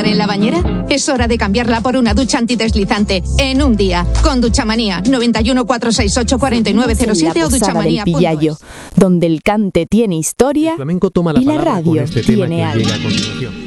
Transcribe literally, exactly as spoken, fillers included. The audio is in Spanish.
agua en la bañera? Es hora de cambiarla por una ducha antideslizante en un día. Con Duchamanía. noventa y uno, cuatrocientos sesenta y ocho, cuarenta y nueve cero siete o duchamanía punto es. Donde el cante tiene historia El flamenco toma la y la palabra radio con este tema tiene que alma. llega a continuación.